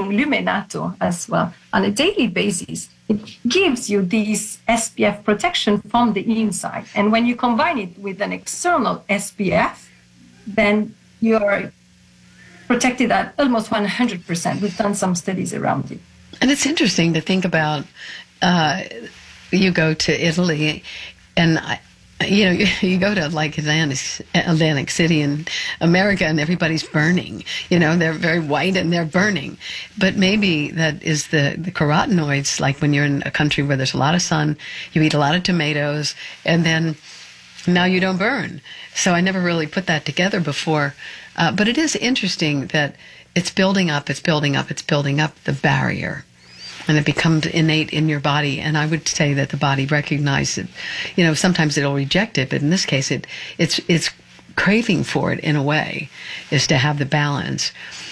taking Luminato as well on a daily basis, it gives you this SPF protection from the inside. And when you combine it with an external SPF, then you're protected at almost 100%. We've done some studies around it. And it's interesting to think about, you go to Italy and you go to like Atlantic City in America and everybody's burning. They're very white and they're burning. But maybe that is the carotenoids, like when you're in a country where there's a lot of sun, you eat a lot of tomatoes, and then now you don't burn. So I never really put that together before. But it is interesting that it's building up the barrier. And it becomes innate in your body. And I would say that the body recognizes it. Sometimes it'll reject it, but in this case, it's craving for it in a way, is to have the balance.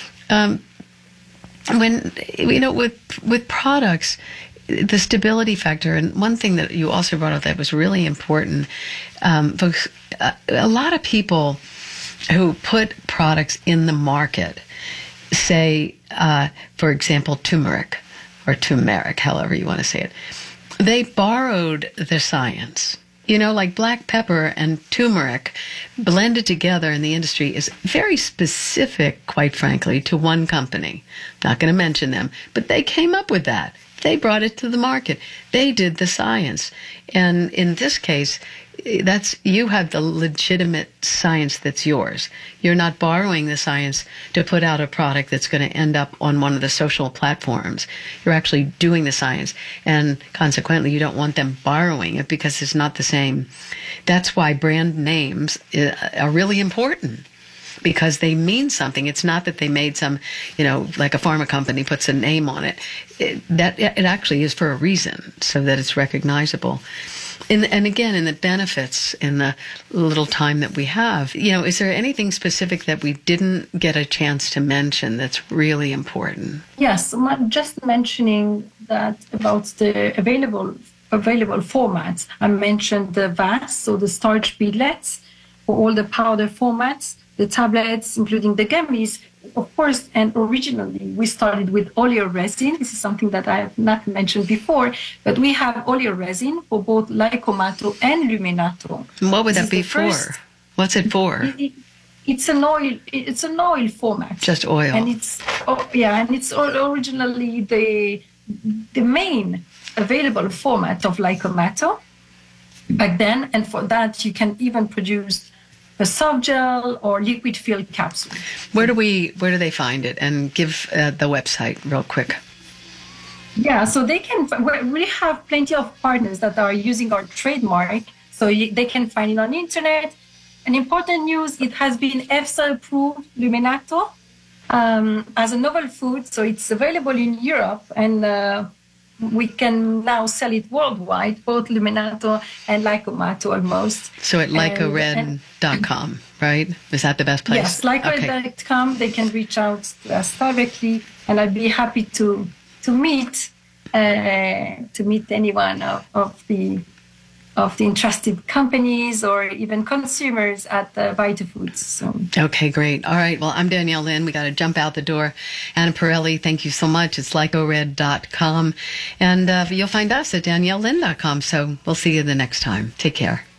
With products, the stability factor, and one thing that you also brought up that was really important, folks, a lot of people who put products in the market say, for example, turmeric, however you want to say it. They borrowed the science. Like black pepper and turmeric blended together in the industry is very specific, quite frankly, to one company. Not going to mention them, but they came up with that. They brought it to the market. They did the science. And in this case, you have the legitimate science that's yours. You're not borrowing the science to put out a product that's going to end up on one of the social platforms. You're actually doing the science, and consequently, you don't want them borrowing it because it's not the same. That's why brand names are really important, because they mean something. It's not that they made some, like a pharma company puts a name on it. It actually is for a reason, so that it's recognizable. And again, in the benefits, in the little time that we have, is there anything specific that we didn't get a chance to mention that's really important? Yes, just mentioning that about the available formats. I mentioned the VAS, so the starch beadlets, for all the powder formats, the tablets, including the gummies, of course. And originally, we started with oleoresin. This is something that I have not mentioned before, but we have oleoresin for both Lycomato and Luminato. What would that be for? What's it for? It's an oil. It's an oil format. Just oil. And it's originally the main available format of Lycomato back then. And for that, you can even produce a soft gel or liquid filled capsule. Where do they find it? And give the website real quick. Yeah, so they can. We have plenty of partners that are using our trademark, so they can find it on the internet. An important news: it has been EFSA approved, Luminato, as a novel food, so it's available in Europe, and we can now sell it worldwide, both Luminato and Lycomato almost. So at lycored.com, right? Is that the best place? Yes, lycored.com. They can reach out to us directly, and I'd be happy to meet anyone of the interested companies or even consumers at VitaFoods. So. Okay, great. All right. Well, I'm Danielle Lynn. We got to jump out the door. Anna Pirelli, thank you so much. It's lycored.com. And you'll find us at daniellelynn.com. So we'll see you the next time. Take care.